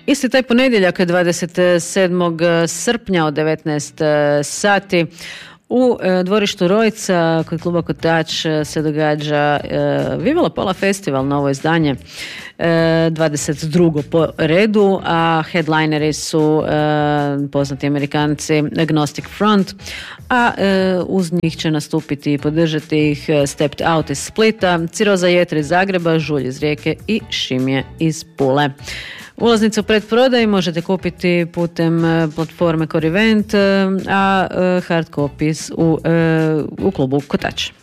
Isti taj ponedjeljak 27. srpnja od 19 sati u dvorištu Rojca kod kluba Kotač se događa Vivala Pola festival, novo izdanje, 22. po redu, a headlineri su poznati Amerikanci Agnostic Front, a uz njih će nastupiti i podržati ih Stepped Out iz Splita, Ciroza Jetra iz Zagreba, Žulj iz Rijeke i Šimje iz Pule. Ulaznicu u predprodaji možete kupiti putem platforme Corivent, a hard copies u klubu Kotač.